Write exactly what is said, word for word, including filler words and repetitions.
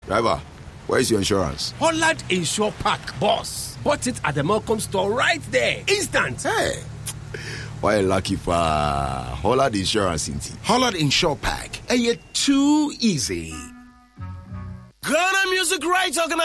Driver, where's your insurance? Holland Insure Pack, boss. Bought it at the Malcolm store right there. Instant. Hey, why lucky for Holland Insurance? Holland Insure Pack. Are you too easy? Ghana Music Rights Organization.